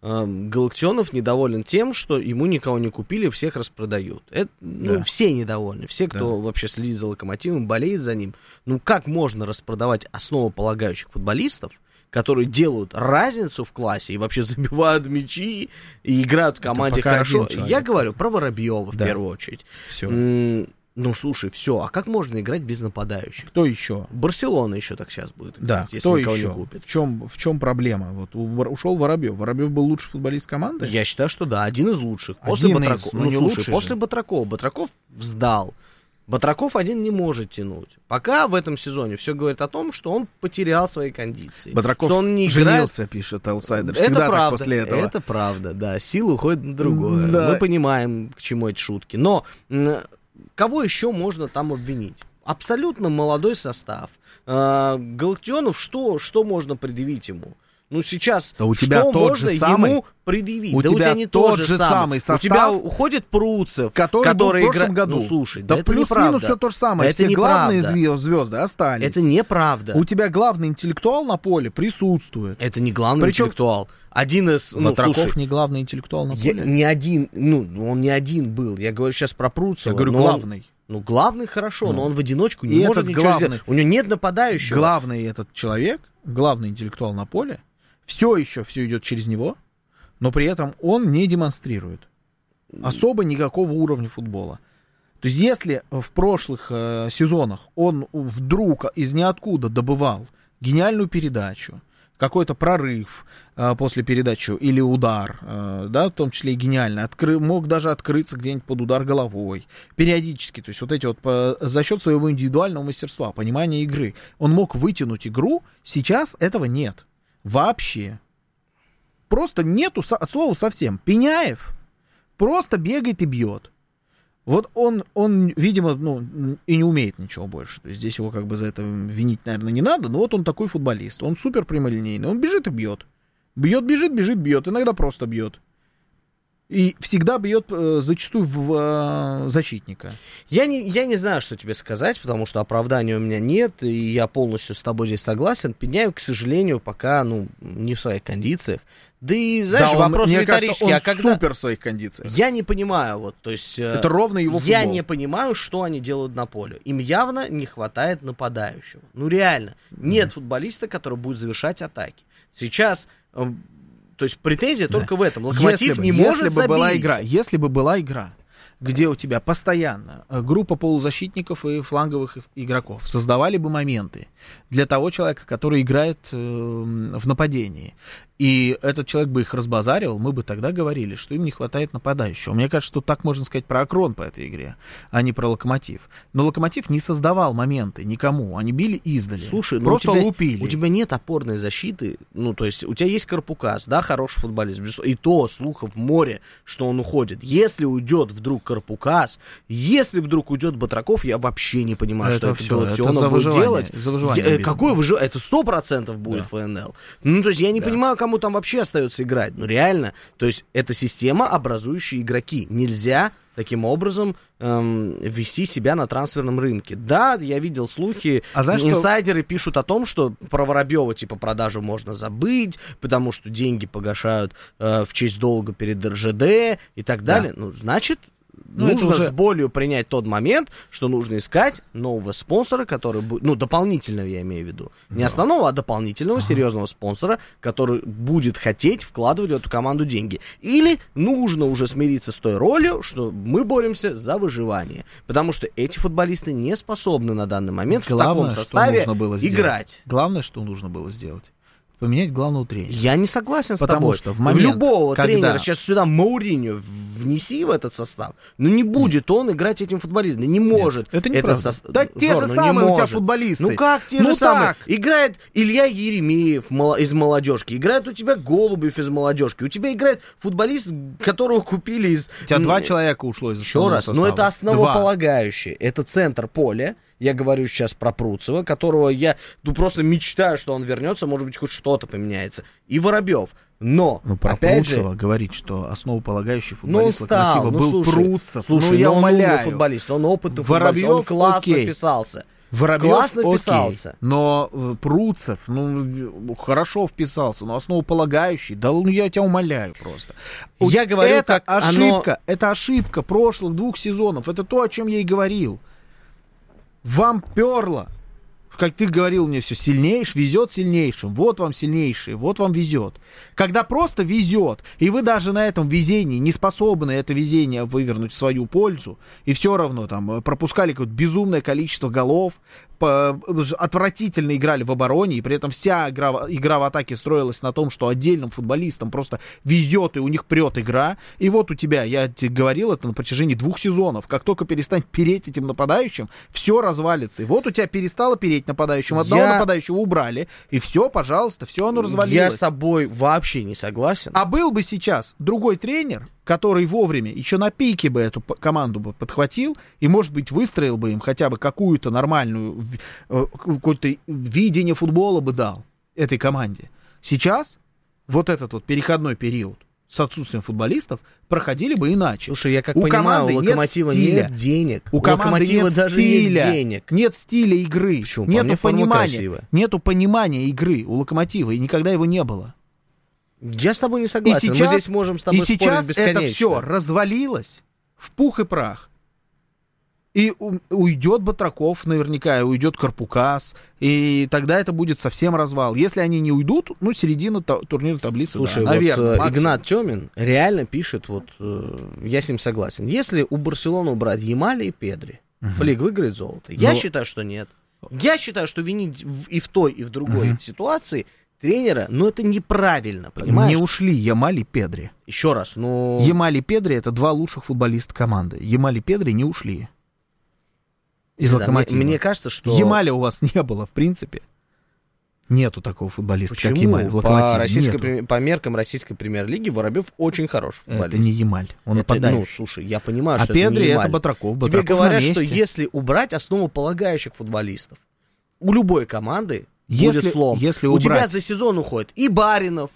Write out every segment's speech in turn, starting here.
Галактионов недоволен тем, что ему никого не купили, всех распродают. Это, все недовольны. Все, кто вообще следит за Локомотивом, болеет за ним. Ну, как можно распродавать основополагающих футболистов, которые делают разницу в классе и вообще забивают мячи и играют в команде хорошо? Я говорю про Воробьева в первую очередь. Все. Ну, слушай, все, а как можно играть без нападающих? Кто еще? Барселона еще так сейчас будет играть, да, если никого не купит. В чем проблема? Вот ушел Воробьев. Воробьев был лучший футболист команды? Я считаю, что да, один из лучших. После Батракова. Ну, слушай, после Батракова. Батраков сдал. Батраков один не может тянуть. Пока в этом сезоне все говорит о том, что он потерял свои кондиции. Батраков что он не женился, пишет аутсайдер. Всегда это правда, после этого. Это правда, да. Сила уходит на другое. Да. Мы понимаем, к чему эти шутки. Но кого еще можно там обвинить? Абсолютно молодой состав. Галактионов, что можно предъявить ему? Ну, сейчас, да у тебя что тот можно же самый, ему предъявить? у тебя не тот же самый состав, у тебя уходит Пруцев, который был в прошлом году. Ну, слушай, да плюс-минус все то же самое. Это все главные звезды остались. Это неправда. У тебя главный интеллектуал на поле присутствует. Это не главный интеллектуал. Один из... Батраков не главный интеллектуал на поле? Не один, он не один был. Я говорю сейчас про Пруцева. Я говорю, главный. Главный хорошо, но он в одиночку не может ничего сделать. У него нет нападающего. Главный этот человек, главный интеллектуал на поле, все идет через него, но при этом он не демонстрирует особо никакого уровня футбола. То есть если в прошлых сезонах он вдруг из ниоткуда добывал гениальную передачу, какой-то прорыв после передачи или удар, да, в том числе и гениально, мог даже открыться где-нибудь под удар головой, периодически, то есть вот эти вот за счет своего индивидуального мастерства, понимания игры, он мог вытянуть игру, сейчас этого нет. Вообще. Просто нету от слова совсем. Пеняев просто бегает и бьет. Вот он, видимо, и не умеет ничего больше. То есть здесь его как бы за это винить, наверное, не надо, но вот он такой футболист. Он супер прямолинейный. Он бежит и бьет. Бежит, бьет. Иногда просто бьет. И всегда бьет зачастую в защитника. Я не знаю, что тебе сказать, потому что оправдания у меня нет, и я полностью с тобой здесь согласен. Пеняев, к сожалению, пока не в своих кондициях. Да и, знаешь, вопрос риторический. Он супер в своих кондициях. Я не понимаю, то есть... Это ровно его футбол. Я не понимаю, что они делают на поле. Им явно не хватает нападающего. Ну, реально. Нет футболиста, который будет завершать атаки. Сейчас... То есть претензия только в этом. Локомотив не может забить. Если бы была игра, где у тебя постоянно группа полузащитников и фланговых игроков создавали бы моменты для того человека, который играет в нападении, и этот человек бы их разбазаривал, мы бы тогда говорили, что им не хватает нападающего. Мне кажется, что так можно сказать про Акрон по этой игре, а не про Локомотив. Но Локомотив не создавал моменты никому, они били издали. Слушай, просто лупили. У тебя нет опорной защиты, то есть у тебя есть Карпукас, да, хороший футболист, и то слухов море, что он уходит. Если уйдет вдруг Карпукас, если вдруг уйдет Батраков, я вообще не понимаю, что это Галактионов будет делать. Какое выживание? Это 100% будет ФНЛ. То есть я не понимаю, кому там вообще остается играть. Реально. То есть это система, образующая игроки. Нельзя таким образом вести себя на трансферном рынке. Да, я видел слухи, инсайдеры пишут о том, что про Воробьева типа продажу можно забыть, потому что деньги погашают в честь долга перед РЖД и так далее. Значит, нужно с болью принять тот момент, что нужно искать нового спонсора, который будет, дополнительного я имею в виду, не основного, а дополнительного серьезного спонсора, который будет хотеть вкладывать в эту команду деньги. Или нужно уже смириться с той ролью, что мы боремся за выживание, потому что эти футболисты не способны на данный момент в таком составе играть. Главное, что нужно было сделать. Поменять главного тренера. Я не согласен с тобой. Потому что в момент, любого тренера сейчас сюда Мауриньо внеси в этот состав, не будет он играть этим футболистом. Не может. Это неправда. Да те же самые у тебя футболисты. Как те же самые? Играет Илья Еремеев из молодежки, играет у тебя Голубев из молодежки, у тебя играет футболист, которого купили из... У тебя 2 человека ушло из основного состава. Но это основополагающее. Это центр поля. Я говорю сейчас про Пруцева, которого я просто мечтаю, что он вернется, может быть, хоть что-то поменяется. И Воробьев. Но, про опять Пруцева же... говорить, что основополагающий футболист Локомотива был Пруцев. Слушай, я умоляю. Он умный футболист, он опытный футболист, он классно писался. Воробьев классно вписался. Но Пруцев, хорошо вписался, но основополагающий, да я тебя умоляю просто. Я говорю, это как ошибка, это ошибка прошлых 2 сезонов, это то, о чем я и говорил. Вам перло, как ты говорил мне, все сильнейший, везет сильнейшим, вот вам сильнейший, вот вам везет. Когда просто везет, и вы даже на этом везении не способны это везение вывернуть в свою пользу, и все равно там пропускали какое-то безумное количество голов, отвратительно играли в обороне, и при этом вся игра в атаке строилась на том, что отдельным футболистам просто везет, и у них прет игра. И вот у тебя, я тебе говорил это на протяжении 2 сезонов, как только перестанет переть этим нападающим, все развалится. И вот у тебя перестало переть нападающим, одного нападающего убрали, и все, пожалуйста, все оно развалилось. Я с тобой вообще не согласен. А был бы сейчас другой тренер, который вовремя, еще на пике бы эту команду бы подхватил и, может быть, выстроил бы им хотя бы какую-то нормальную, какое-то видение футбола бы дал этой команде. Сейчас вот этот вот переходной период с отсутствием футболистов проходили бы иначе. Слушай, я как понимаю, у Локомотива нет денег. У Локомотива даже нет денег. Нет стиля игры. Почему? Нету понимания. Нету понимания игры у Локомотива, и никогда его не было. Я с тобой не согласен. Мы здесь можем с тобой спорить бесконечно. И сейчас это все развалилось в пух и прах. И уйдет Батраков наверняка, и уйдет Карпукас, и тогда это будет совсем развал. Если они не уйдут, середина турнирной таблицы, слушай, да, наверное. Вот, Игнат Тёмин реально пишет, я с ним согласен. Если у Барселоны убрать Ямали и Педри, Флик выиграет золото? Я считаю, что нет. Я считаю, что винить и в той, и в другой ситуации тренера, это неправильно, понимаешь? Не ушли Ямаль и Педри. Еще раз, Ямаль и Педри — это 2 лучших футболиста команды. Ямаль и Педри не ушли из Локомотива. Мне кажется, что... Ямаля у вас не было, в принципе. Нету такого футболиста, как Ямаль в Локомотиве. По меркам российской премьер-лиги Воробьев очень хороший футболист. Это не Ямаль, он нападающий. Слушай, я понимаю, что Педри это не Ямаль. Это Батраков. Тебе говорят, что если убрать основополагающих футболистов, у любой команды будет слом. Если у тебя за сезон уходит и Баринов,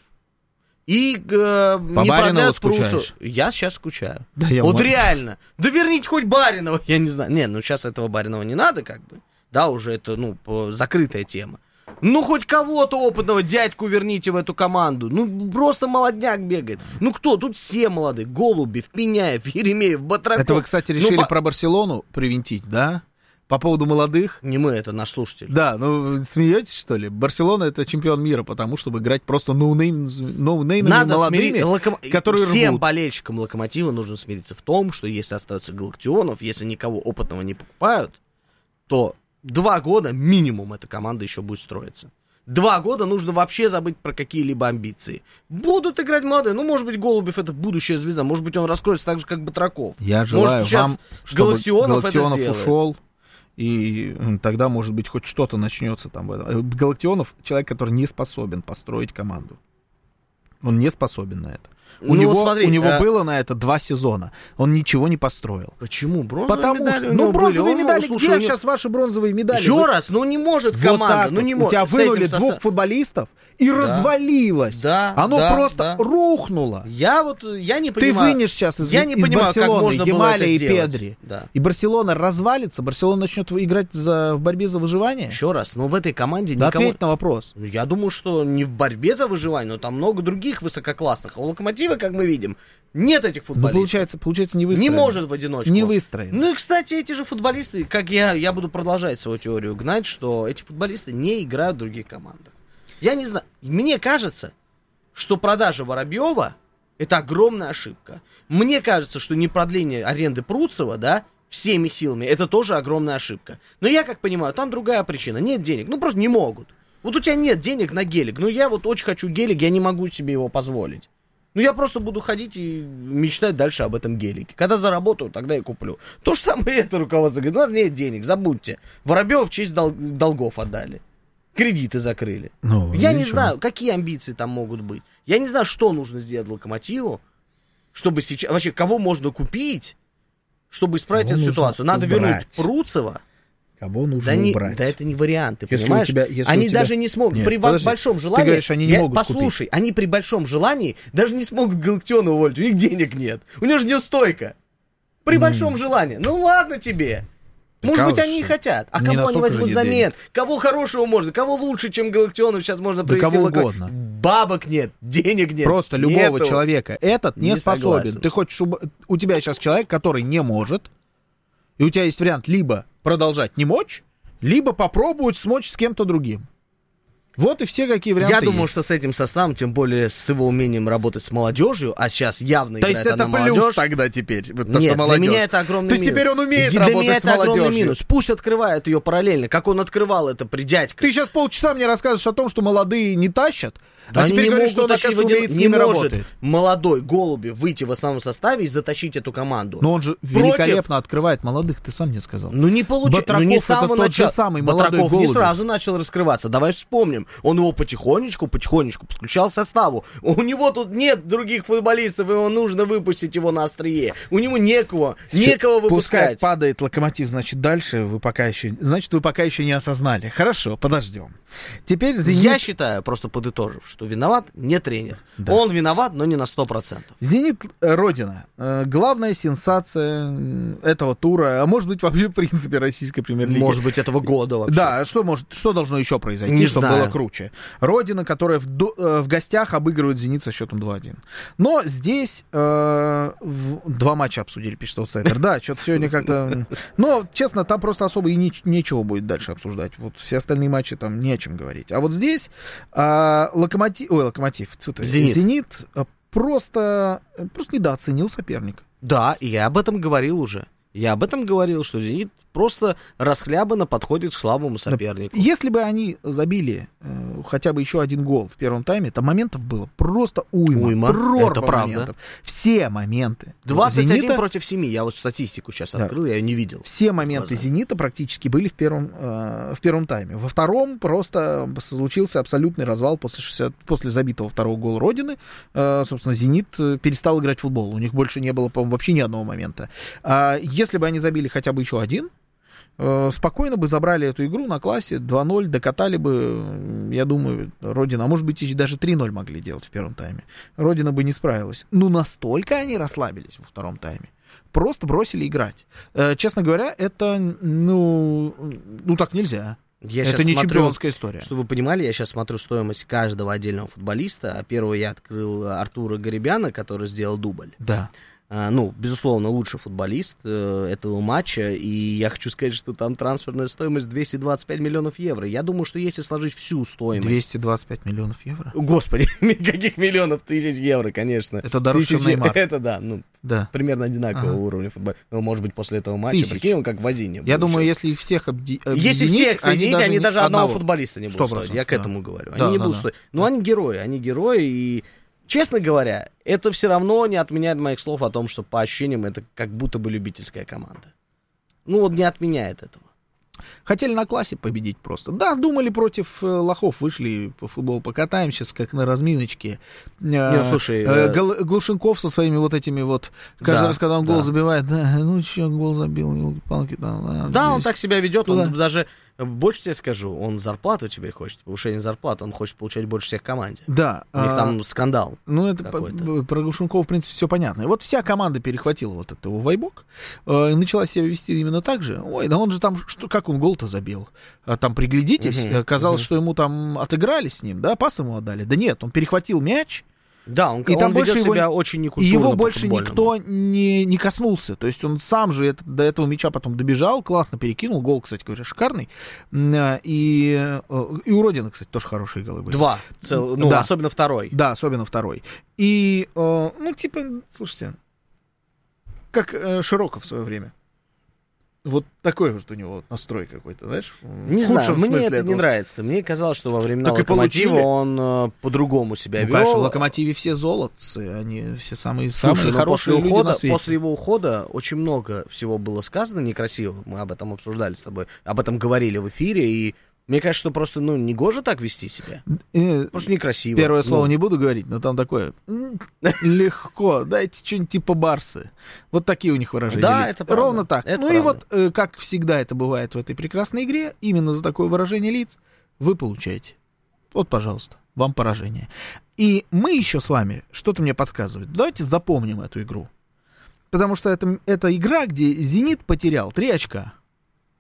и не продляют Пруцев. Я сейчас скучаю. Да, реально. Да верните хоть Баринова. Я не знаю. Сейчас этого Баринова не надо, Да, уже это, закрытая тема. Хоть кого-то опытного дядьку верните в эту команду. Просто молодняк бегает. Кто? Тут все молодые. Голубев, Пеняев, Еремеев, Батраков. Это вы, кстати, решили про Барселону привинтить, да? По поводу молодых? Не мы, это наш слушатель. Да, смеетесь, что ли? Барселона — это чемпион мира, потому чтобы играть просто ноунеймами молодыми, которые всем рвут. болельщикам Локомотива нужно смириться в том, что если остается Галактионов, если никого опытного не покупают, то 2 года минимум эта команда еще будет строиться. 2 года нужно вообще забыть про какие-либо амбиции. Будут играть молодые. Может быть, Голубев — это будущая звезда. Может быть, он раскроется так же, как Батраков. Я желаю вам, чтобы Галактионов ушел. И тогда, может быть, хоть что-то начнется там. Галактионов — человек, который не способен построить команду. Он не способен на это. У него было на это 2 сезона. Он ничего не построил. Почему? Бронзовые медали бронзовые медали. Где сейчас ваши бронзовые медали? Еще раз, не может команда. Не может. У тебя вынули 2 футболистов, и развалилось. Оно просто рухнуло. Я не понимаю. Ты вынешь сейчас из Барселоны Ямаля и Педри. И Барселона развалится, Барселона начнет играть в борьбе за выживание. Еще раз, в этой команде никого... Ответь на вопрос. Я думаю, что не в борьбе за выживание, но там много других высококлассных. А у Локомотива, как мы видим, нет этих футболистов. Получается, не выстроено. Не может в одиночку. Не выстроено. И, кстати, эти же футболисты, как я буду продолжать свою теорию гнать, что эти футболисты не играют в других командах. Я не знаю, мне кажется, что продажа Воробьева — это огромная ошибка. Мне кажется, что не продление аренды Пруцева, всеми силами, это тоже огромная ошибка. Но я как понимаю, там другая причина. Нет денег, просто не могут. У тебя нет денег на гелик. Я очень хочу гелик, я не могу себе его позволить. Я просто буду ходить и мечтать дальше об этом гелике. Когда заработаю, тогда и куплю. То же самое это руководство говорит, у нас нет денег, забудьте. Воробьева в честь долгов отдали. Кредиты закрыли. Я не знаю, какие амбиции там могут быть. Я не знаю, что нужно сделать Локомотиву, чтобы сейчас... Вообще, кого можно купить, чтобы исправить эту ситуацию? Надо вернуть Пруцева. Кого нужно убрать? Да это не вариант, ты понимаешь? Они даже не смогут. Нет, при большом желании... Ты говоришь, они не могут послушай, купить. Они при большом желании даже не смогут Галактиона уволить. У них денег нет. У него же неустойка. При большом желании. Ладно тебе. Может быть, они и хотят. А Не кого они настолько же возьмут нет замен? денег. Кого хорошего можно? Кого лучше, чем Галактионов сейчас можно Да привести? кого угодно. Бабок нет, денег нет. Просто любого нету. человека. Этот не Не способен. согласен. Ты хочешь, чтобы у тебя сейчас человек, который не может, и у тебя есть вариант либо продолжать не мочь, либо попробовать смочь с кем-то другим. Вот и все какие варианты Я думаю, есть. что с этим составом, тем более с его умением работать с молодежью, а сейчас явно То играет есть это она плюс молодежь. тогда теперь, вот то, Нет, что молодежь. для меня это огромный То есть минус. теперь он умеет Для работать меня с это огромный молодежью. минус. Пусть открывает ее параллельно, как он открывал это при дядьке. Ты сейчас полчаса мне рассказываешь о том, что молодые не тащат, Да а они теперь не говоришь, могут что он, тащить оказывается, умеет с не ними может работать. молодой Голубев выйти в основном составе и затащить эту команду. Но он же Против- великолепно открывает молодых, ты сам мне сказал. Ну не получается, ну не Батраков с самого это тот же начала. самый молодой Батраков не Голубев. сразу начал раскрываться. Давай вспомним. Он его потихонечку подключал к составу. У него тут нет других футболистов, его нужно выпустить его на острие. У него некого Пускай выпускать. падает Локомотив, значит, дальше вы пока еще не осознали. Хорошо, подождем. Теперь Зенит... Я считаю, просто подытожив, что виноват не тренер. Да. Он виноват, но не на 100%. Зенит Родина. Главная сенсация этого тура, а может быть вообще в принципе российской премьер-лиги. Может быть, этого года вообще. Да, что должно еще произойти, Не чтобы знаю. было круче? Родина, которая в гостях обыгрывает Зенит со счетом 2-1. Но здесь два матча обсудили, пишет аутсайдер. Да, что-то сегодня как-то... Но, честно, там просто особо и нечего будет дальше обсуждать. Вот все остальные матчи там не о чем говорить. А вот здесь Зенит просто недооценил соперника. Да, и я об этом говорил уже. Я об этом говорил, что «Зенит» просто расхлябанно подходит к слабому сопернику. Если бы они забили хотя бы еще один гол в первом тайме, там моментов было просто уйма. Прорва Это правда. моментов. Все моменты 21 «Зенита», против 7. Я вот статистику сейчас открыл, я ее не видел. все моменты Глаза. «Зенита» практически были в первом тайме. Во втором просто случился абсолютный развал после забитого второго гола Родины. Собственно, «Зенит» перестал играть в футбол. У них больше не было, по-моему, вообще ни одного момента. Если бы они забили хотя бы еще один, спокойно бы забрали эту игру на классе 2-0, докатали бы, я думаю, Родина, а может быть, и даже 3-0 могли делать в первом тайме. Родина бы не справилась. Ну, настолько они расслабились во втором тайме. Просто бросили играть. Честно говоря, это, ну так нельзя. Я Это щас не смотрю, чемпионская история. Чтобы вы понимали, я сейчас смотрю стоимость каждого отдельного футболиста. Первого я открыл Артура Гарибяна, который сделал дубль. Да. Ну, безусловно, лучший футболист этого матча, и я хочу сказать, что там трансферная стоимость 225 миллионов евро. Я думаю, что если сложить всю стоимость... 225 миллионов евро? Господи, каких миллионов тысяч евро, конечно. Это дороже, чем Неймар. Это да, ну, Да. примерно одинакового уровня футбола. Ну, может быть, после этого матча, Тысяч. прикинь, он как в Азине. Я был думаю, сейчас. если их всех Если всех соединить, они даже одного одного футболиста не будут стоить. 100%, Я к да. этому говорю. Да, Они не да, будут да. стоить. Но они герои, и, честно говоря, это все равно не отменяет моих слов о том, что по ощущениям это как будто бы любительская команда. Ну вот не отменяет этого. Хотели на классе победить просто. Да, думали против лохов, вышли по футболу покатаем сейчас, как на разминочке. Слушай, Глушенков со своими вот этими вот, каждый Да, раз, когда он гол да. забивает, да, ну что, гол забил, елки-палки, Да, он так себя ведет, Туда. он даже, больше тебе скажу, он зарплату теперь хочет, повышение зарплаты, он хочет получать больше всех в команде. Да. У них там скандал. Ну, это какой-то. про Глушенкова, в принципе, все понятно. И вот вся команда перехватила вот этого вайбок и начала себя вести именно так же. Ой, да он же там, как он гол-то забил? Там, приглядитесь, казалось, что ему там отыграли с ним, да, пас ему отдали. Да нет, он перехватил мяч, Да, он И там ведет больше себя его- очень и некультурно его больше по-футбольному. никто не коснулся. То есть он сам же до этого мяча потом добежал, классно перекинул. Гол, кстати говоря, шикарный. И у Родины, кстати, тоже хорошие голы были. Два, Да. особенно второй. Да, особенно второй. И, слушайте, как Широков в свое время. Вот такой вот у него настрой какой-то, знаешь? Не в знаю, худшем мне смысле это не этого нравится. Мне казалось, что во времена Так и Локомотива получили. он по-другому себя Ну, вел. конечно, в Локомотиве все золотцы, они все самые Слушай, но хорошие люди на свете. после его ухода очень много всего было сказано некрасивого. Мы об этом обсуждали с тобой, об этом говорили в эфире, и мне кажется, что просто, негоже так вести себя. Просто некрасиво. Первое слово Ну, не буду говорить, но там такое легко, дайте что-нибудь типа барсы. Вот такие у них выражения Да, лиц. это правда. Ровно так. Это И правда. вот, как всегда это бывает в этой прекрасной игре, именно за такое выражение лиц вы получаете. Вот, пожалуйста, вам поражение. И мы еще с вами, что-то мне подсказывает, давайте запомним эту игру. Потому что это игра, где «Зенит» потерял 3 очка.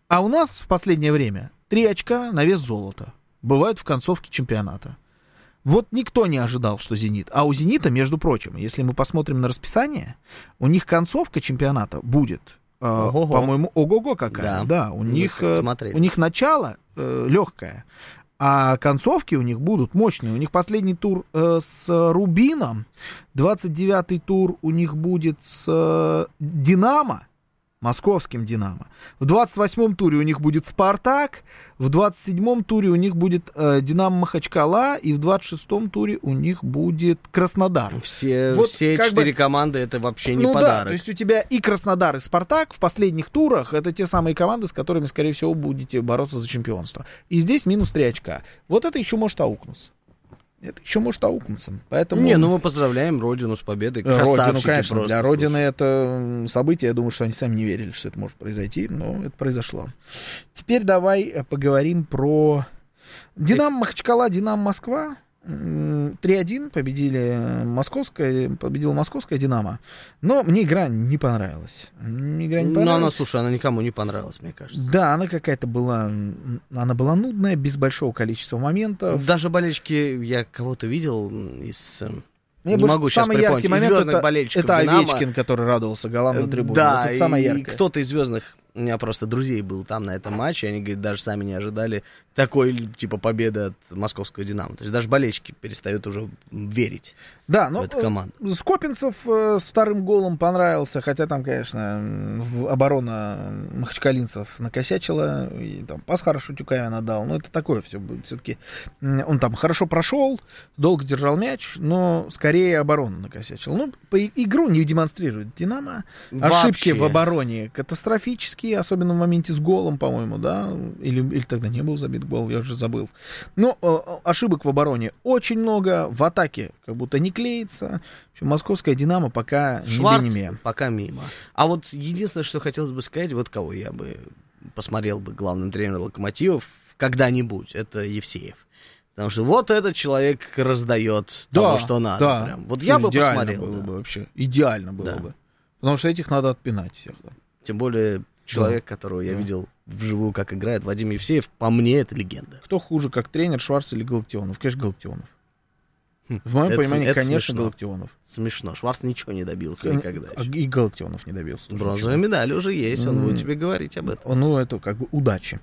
А у нас в последнее время 3 очка на вес золота бывают в концовке чемпионата. Вот никто не ожидал, что «Зенит». А у «Зенита», между прочим, если мы посмотрим на расписание, у них концовка чемпионата будет, по-моему, ого-го какая. Да, у них начало легкое, а концовки у них будут мощные. У них последний тур с «Рубином», 29-й тур у них будет с «Динамо», московским «Динамо». В 28-м туре у них будет «Спартак», в 27-м туре у них будет «Динамо Махачкала», и в 26-м туре у них будет «Краснодар». Все 4 команды — это вообще не подарок. Да, то есть у тебя и «Краснодар», и «Спартак» в последних турах — это те самые команды, с которыми, скорее всего, будете бороться за чемпионство. И здесь минус 3 очка. Вот это еще может аукнуться. Поэтому... мы поздравляем Родину с победой. Красавчики. Родину, конечно, просто, для Родины это событие. Я думаю, что они сами не верили, что это может произойти, но это произошло. Теперь давай поговорим про «Динамо Махачкала», «Динамо Москва». 3-1 победила московская «Динамо». Но мне игра не понравилась. Она никому не понравилась, мне кажется. Да, она какая-то была... Она была нудная, без большого количества моментов. Даже болельщики, я кого-то видел из... Не могу сейчас припомнить. Из звездных болельщиков это «Динамо». Овечкин, который радовался голам на трибуне. Да, вот это самое яркое. И кто-то из звездных, у меня просто друзей был там на этом матче, они, говорят, даже сами не ожидали такой, победы от московского «Динамо». То есть даже болельщики перестают уже верить в эту команду. Скопинцев с вторым голом понравился, хотя там, конечно, оборона махачкалинцев накосячила, и там пас хорошо Тюкавин отдал, но это такое все-таки. Он там хорошо прошел, долго держал мяч, но скорее оборона накосячила. По игру не демонстрирует «Динамо». Ошибки в обороне катастрофические, особенно в моменте с голом, по-моему, да, или тогда не был забит гол, я уже забыл. Но ошибок в обороне очень много, в атаке как будто не клеится. В общем, московская «Динамо» пока Шварц пока мимо. А вот единственное, что хотелось бы сказать, вот кого я бы посмотрел бы главным тренером «Локомотивов» когда-нибудь, это Евсеев. Потому что вот этот человек раздает того, что надо. Да. Прям. Вот я бы посмотрел. Было бы вообще. Идеально было бы. Потому что этих надо отпинать всех. Да. Тем более человек, которого я видел вживую, как играет, Вадим Евсеев, по мне, это легенда. Кто хуже, как тренер, Шварц или Галактионов? Конечно, Галактионов. В моем понимании, конечно, Галактионов. Смешно. Шварц ничего не добился никогда еще. И Галактионов не добился. Бронзовая медаль уже есть, он будет тебе говорить об этом. Это как бы удачи.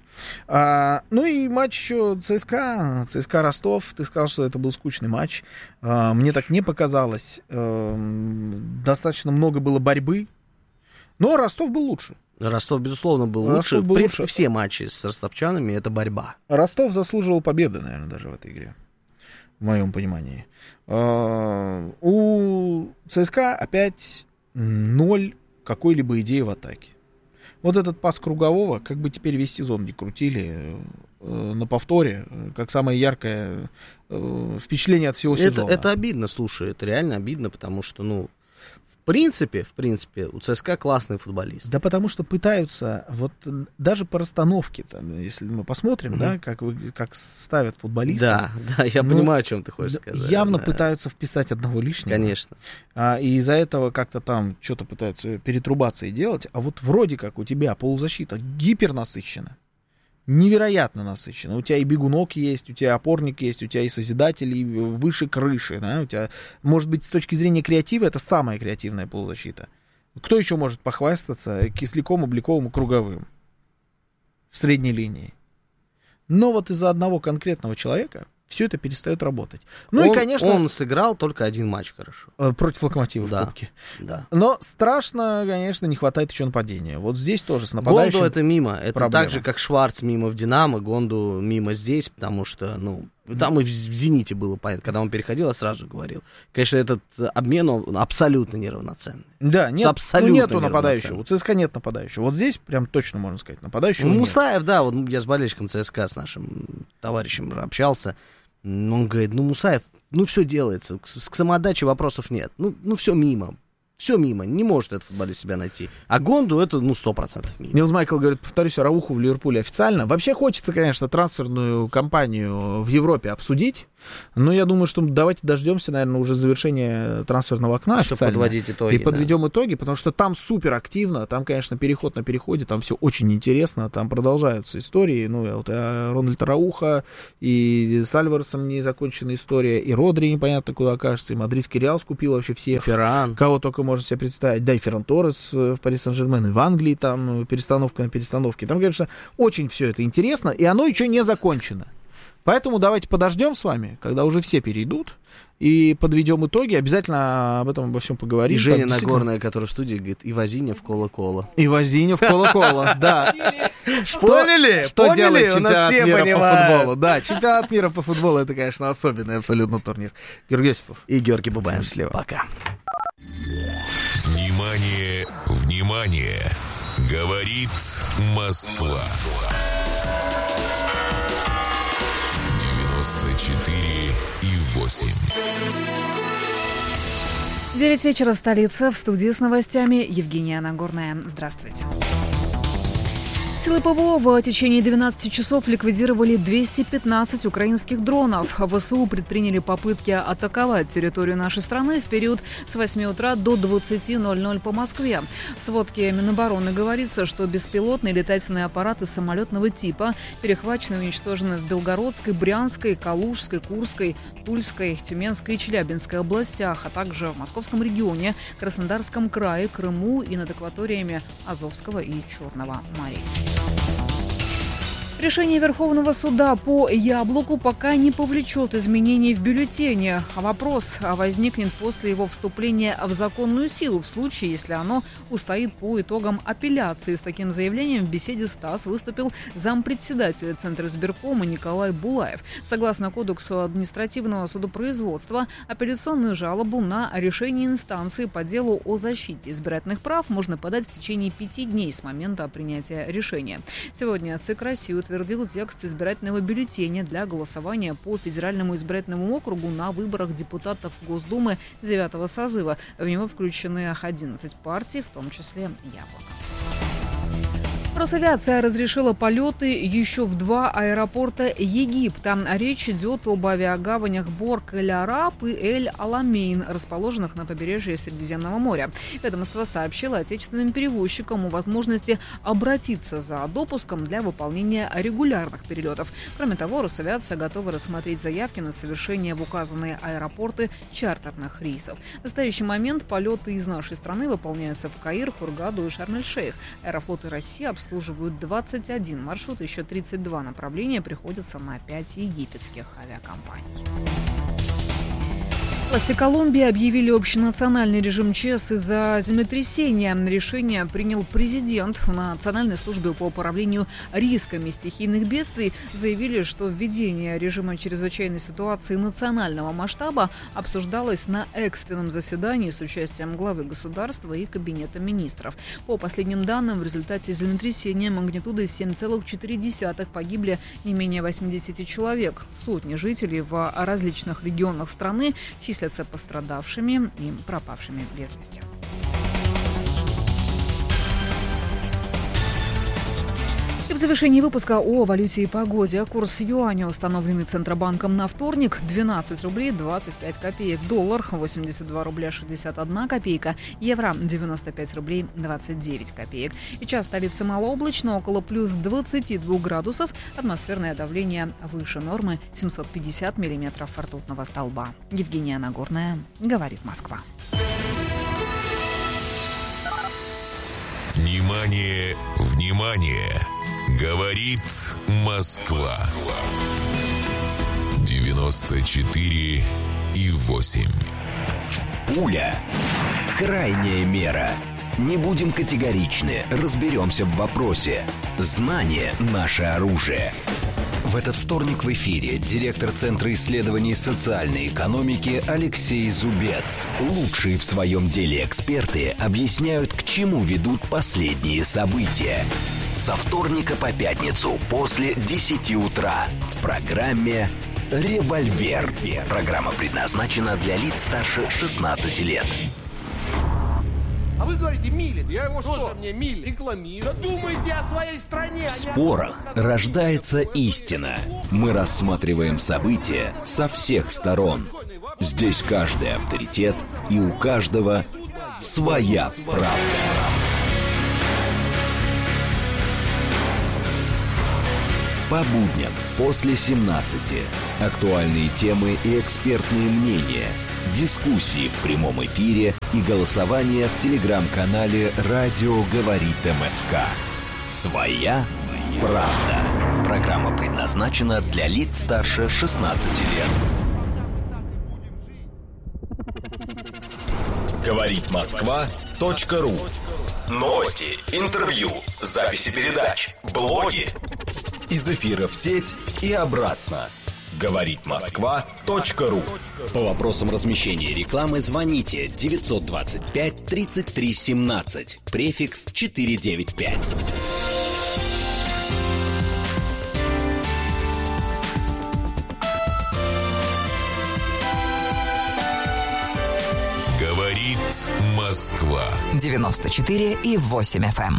И матч еще ЦСКА Ростов. Ты сказал, что это был скучный матч. Мне так не показалось. Достаточно много было борьбы. Но Ростов был лучше. Ростов, безусловно, был лучше. В принципе, все матчи с ростовчанами — это борьба. Ростов заслуживал победы, наверное, даже в этой игре. В моем понимании. У ЦСКА опять 0 какой-либо идеи в атаке. Вот этот пас Кругового, как бы теперь весь сезон не крутили на повторе, как самое яркое впечатление от всего сезона. Это обидно, слушай, это реально обидно, потому что, в принципе, у ЦСКА классный футболист. Да потому что пытаются, вот даже по расстановке, там, если мы посмотрим, да, как ставят футболистов. Да, я понимаю, о чем ты хочешь сказать. Явно пытаются вписать одного лишнего. Конечно. И из-за этого как-то там что-то пытаются перетрубаться и делать, а вот вроде как у тебя полузащита гипернасыщена. Невероятно насыщенно. У тебя и бегунок есть, у тебя опорник есть, у тебя и созидатель, и выше крыши. Да? У тебя, может быть, с точки зрения креатива, это самая креативная полузащита. Кто еще может похвастаться Кисляком, Обликовым и Круговым в средней линии? Но вот из-за одного конкретного человека все это перестает работать. И, конечно, он сыграл только один матч хорошо. Против «Локомотива» в Кубке. Да. Но страшно, конечно, не хватает еще нападения. Вот здесь тоже с нападающим Гонду это мимо. Это проблема. так же, как Шварц мимо в «Динамо», Гонду мимо здесь, потому что, там и в «Зените» было понятно. Когда он переходил, я сразу говорил. Конечно, этот обмен, он абсолютно неравноценный. Да, нету нападающего. У ЦСКА нет нападающего. Вот здесь прям точно можно сказать, нападающего нет. Мусаев, да, вот я с болельщиком ЦСКА, с нашим товарищем общался. Он говорит, Мусаев, все делается, к самоотдаче вопросов нет. Все мимо. Все мимо, не может этот футболист себя найти. А Гонду это, 100% мимо. Нилс Майкл говорит, повторюсь, Арауху в Ливерпуле официально. Вообще хочется, конечно, трансферную кампанию в Европе обсудить. Но я думаю, что давайте дождемся, наверное, уже завершения трансферного окна чтобы подводить итоги. И подведем итоги, потому что там супер активно, там, конечно, переход на переходе, там все очень интересно, там продолжаются истории. Вот Рональд Арауха, и с Альваресом незаконченная история, и Родри непонятно куда окажется, и мадридский Реал скупил вообще всех, Ферран, кого только можно себе представить. Да, и Ферран Торрес в Пари Сен-Жермен, и в Англии там перестановка на перестановке. Там, конечно, очень все это интересно, и оно еще не закончено. Поэтому давайте подождем с вами, когда уже все перейдут, и подведем итоги. Обязательно об этом обо всем поговорим. И Женя Нагорная, которая в студии, говорит, и Возиня в Кола-Кола. И Возиня в Кола-Кола, да. Поняли? Что делает У нас чемпионат все мира по понимают. футболу? Да, чемпионат мира по футболу, это, конечно, особенный абсолютно турнир. Георгий Осипов. И Георгий Бабаев. Счастливо. Пока. Внимание, внимание! Говорит Москва. 94,8. 9 вечера в столице. В студии с новостями Евгения Нагорная. Здравствуйте. Силы ПВО в течение 12 часов ликвидировали 215 украинских дронов. ВСУ предприняли попытки атаковать территорию нашей страны в период с 8 утра до 20:00 по Москве. В сводке Минобороны говорится, что беспилотные летательные аппараты самолетного типа перехвачены и уничтожены в Белгородской, Брянской, Калужской, Курской, Тульской, Тюменской и Челябинской областях, а также в Московском регионе, Краснодарском крае, Крыму и над акваториями Азовского и Черного морей. Решение Верховного суда по Яблоку пока не повлечет изменений в бюллетене. Вопрос возникнет после его вступления в законную силу в случае, если оно устоит по итогам апелляции. С таким заявлением в беседе с ТАСС выступил зампредседателя Центра избиркома Николай Булаев. Согласно Кодексу административного судопроизводства, апелляционную жалобу на решение инстанции по делу о защите избирательных прав можно подать в течение 5 дней с момента принятия решения. Сегодня ЦИК России утвердил текст избирательного бюллетеня для голосования по федеральному избирательному округу на выборах депутатов Госдумы 9-го созыва. В него включены 11 партий, в том числе «Яблоко». Росавиация разрешила полеты еще в 2 аэропорта Египта. Речь идет об авиагаванях Борг Эль-Араб и Эль-Аламейн, расположенных на побережье Средиземного моря. Ведомство сообщило отечественным перевозчикам о возможности обратиться за допуском для выполнения регулярных перелетов. Кроме того, Росавиация готова рассмотреть заявки на совершение в указанные аэропорты чартерных рейсов. В настоящий момент полеты из нашей страны выполняются в Каир, Хургаду и Шарм-эль-Шейх. Аэрофлоты России обслуживают 21 маршрут, еще 32 направления приходятся на 5 египетских авиакомпаний. Власти Колумбии объявили общенациональный режим ЧС из-за землетрясения. Решение принял президент. В Национальной службе по управлению рисками стихийных бедствий заявили, что введение режима чрезвычайной ситуации национального масштаба обсуждалось на экстренном заседании с участием главы государства и кабинета министров. По последним данным, в результате землетрясения магнитудой 7,4 погибли не менее 80 человек. Сотни жителей в различных регионах страны числятся пострадавшими и пропавшими без вести. И в завершении выпуска о валюте и погоде. Курс юаня, установленный Центробанком на вторник, 12 рублей 25 копеек. Доллар 82 рубля 61 копейка. Евро 95 рублей 29 копеек. Сейчас столица малооблачно, около плюс 22 градусов. Атмосферное давление выше нормы 750 миллиметров ртутного столба. Евгения Нагорная, говорит Москва. Внимание, внимание! Говорит Москва. 94,8. Пуля. Крайняя мера. Не будем категоричны, разберемся в вопросе. Знание – наше оружие. В этот вторник в эфире директор Центра исследований социальной экономики Алексей Зубец. Лучшие в своем деле эксперты объясняют, к чему ведут последние события. Со вторника по пятницу после 10 утра в программе «Револьвер». Программа предназначена для лиц старше 16 лет. А вы говорите милит. Я его Тоже что? мне милит. Рекламирую. Да думайте о своей стране. В спорах рождается истина. Мы рассматриваем события со всех сторон. Здесь каждый авторитет, и у каждого своя правда. По будням после 17. Актуальные темы и экспертные мнения. Дискуссии в прямом эфире и голосование в телеграм-канале «Радио говорит МСК». Своя правда. Программа предназначена для лиц старше 16 лет. Говорит Москва.ру. Новости, интервью, записи передач, блоги. Из эфира в сеть и обратно. Говорит Москва.ру. По вопросам размещения рекламы звоните 925 33 17, префикс 495. Говорит Москва. 94,8 FM.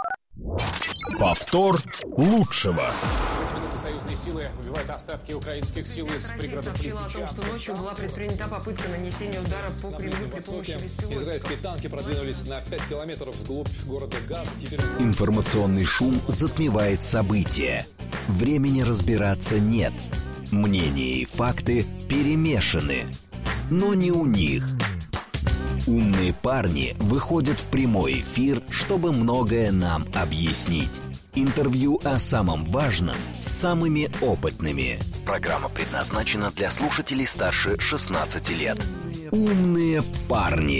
Повтор лучшего. Союзные силы выбивают остатки украинских сил из пригородов сообщила о том, что ночью была предпринята попытка нанесения удара по Кремлю при помощи беспилотников. Израильские танки продвинулись на 5 километров вглубь города Газа. Информационный шум затмевает события. Времени разбираться нет. Мнения и факты перемешаны. Но не у них. Умные парни выходят в прямой эфир, чтобы многое нам объяснить. Интервью о самом важном с самыми опытными. Программа предназначена для слушателей старше 16 лет. Умные парни.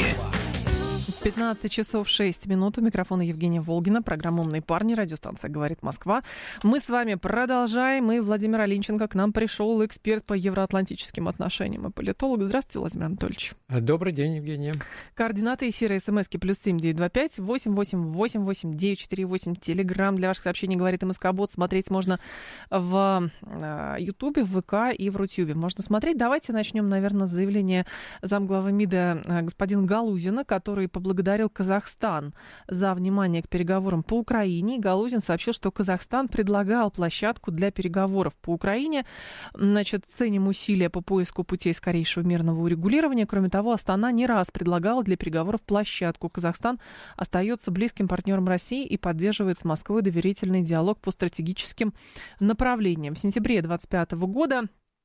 15 часов 6 минут. У микрофона Евгения Волгина. Программа «Умные парни». Радиостанция «Говорит Москва». Мы с вами продолжаем. И Владимир Алинченко к нам пришел, эксперт по евроатлантическим отношениям и политолог. Здравствуйте, Владимир Анатольевич. Добрый день, Евгения. Координаты эфира СМСки +7 925 8888 948. Телеграм для ваших сообщений «Говорит МСК-бот». Смотреть можно в Ютубе, в ВК и в Рутюбе. Можно смотреть. Давайте начнем, наверное, с заявления замглавы МИДа господина Галузина, который поблагодарил Казахстан за внимание к переговорам по Украине. Галузин сообщил, что Казахстан предлагал площадку для переговоров по Украине. Значит, ценим усилия по поиску путей скорейшего мирного урегулирования. Кроме того, Астана не раз предлагала для переговоров площадку. Казахстан остается близким партнером России и поддерживает с Москвой доверительный диалог по стратегическим направлениям. В сентябре 2025 года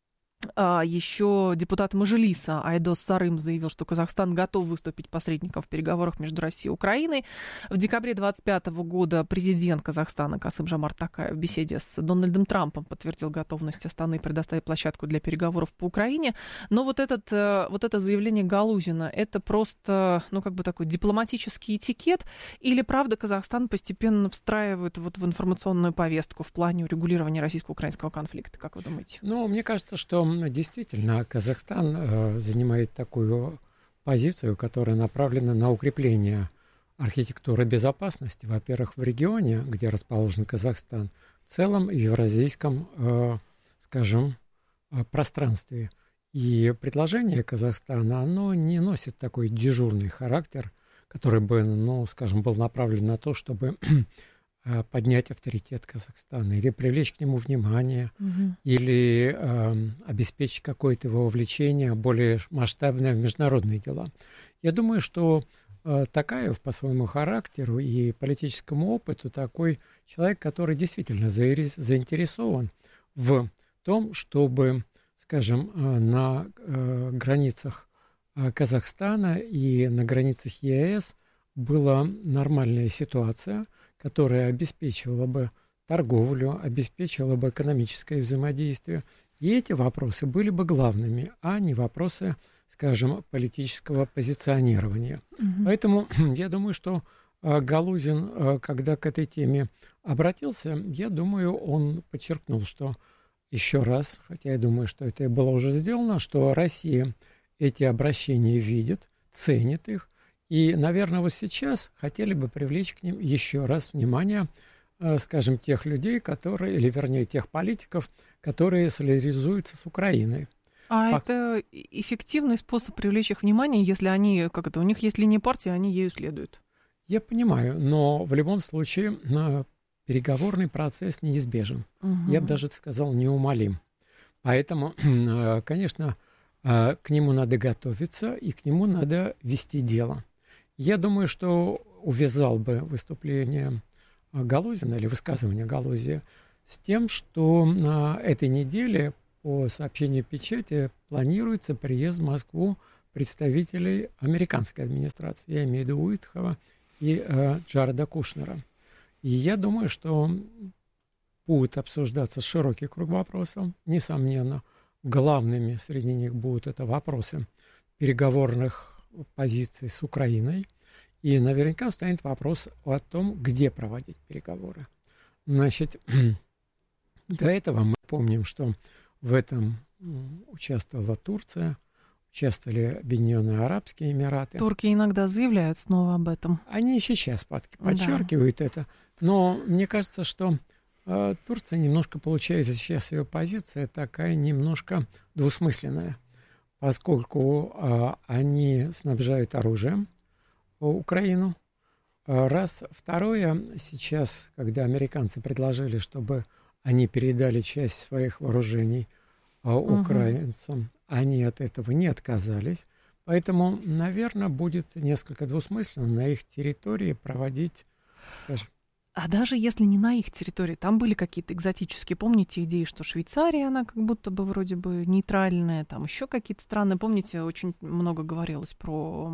еще депутат Мажилиса Айдос Сарым заявил, что Казахстан готов выступить посредником в переговорах между Россией и Украиной. В декабре 2025 года президент Казахстана Касым-Жомарт Токаев в беседе с Дональдом Трампом подтвердил готовность Астаны предоставить площадку для переговоров по Украине. Но вот это заявление Галузина, это просто, такой дипломатический этикет, или правда Казахстан постепенно встраивает в информационную повестку в плане урегулирования российско-украинского конфликта, как вы думаете? Мне кажется, что действительно Казахстан занимает такую позицию, которая направлена на укрепление архитектуры безопасности, во-первых, в регионе, где расположен Казахстан, в целом в евразийском, пространстве. И предложение Казахстана, оно не носит такой дежурный характер, который бы, был направлен на то, чтобы поднять авторитет Казахстана или привлечь к нему внимание, или обеспечить какое-то его вовлечение более масштабное в международные дела. Я думаю, что Токаев по своему характеру и политическому опыту такой человек, который действительно заинтересован в том, чтобы, на границах Казахстана и на границах ЕАЭС была нормальная ситуация, которая обеспечивала бы торговлю, обеспечивала бы экономическое взаимодействие. И эти вопросы были бы главными, а не вопросы, политического позиционирования. Поэтому я думаю, что Галузин, когда к этой теме обратился, я думаю, он подчеркнул, что еще раз, хотя я думаю, что это было уже сделано, что Россия эти обращения видит, ценит их, и, наверное, вот сейчас хотели бы привлечь к ним еще раз внимание, тех людей, тех политиков, которые солидаризуются с Украиной. Это эффективный способ привлечь их внимание, если они, у них есть линия партии, они ею следуют? Я понимаю, но в любом случае переговорный процесс неизбежен. Я бы даже сказал, неумолим. Поэтому, конечно, к нему надо готовиться, и к нему надо вести дело. Я думаю, что увязал бы выступление Галузина или высказывание Галузия с тем, что на этой неделе, по сообщению печати, планируется приезд в Москву представителей американской администрации. Я имею в виду Уитхова и Джареда Кушнера. И я думаю, что будет обсуждаться широкий круг вопросов. Несомненно, главными среди них будут это вопросы переговорных позиций с Украиной. И наверняка встанет вопрос о том, где проводить переговоры. Значит, до этого мы помним, что в этом участвовала Турция, участвовали Объединенные Арабские Эмираты. Турки иногда заявляют снова об этом. Они сейчас подчеркивают это. Но мне кажется, что Турция немножко получается сейчас, ее позиция такая немножко двусмысленная, поскольку они снабжают оружием Украину. Раз. Второе, сейчас, когда американцы предложили, чтобы они передали часть своих вооружений украинцам, они от этого не отказались. Поэтому, наверное, будет несколько двусмысленно на их территории проводить, скажем... А даже если не на их территории, там были какие-то экзотические, помните, идеи, что Швейцария, она как будто бы вроде бы нейтральная, там еще какие-то страны, помните, очень много говорилось про